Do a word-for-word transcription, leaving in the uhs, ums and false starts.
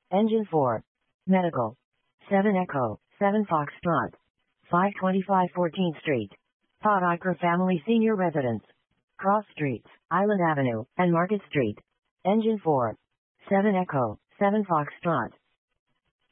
Engine four. Medical. seven Echo, seven Foxtrot. five twenty-five fourteenth Street. Todd Iker Family Senior Residence. Cross Streets, Island Avenue, and Market Street. Engine four. seven Echo, seven Foxtrot.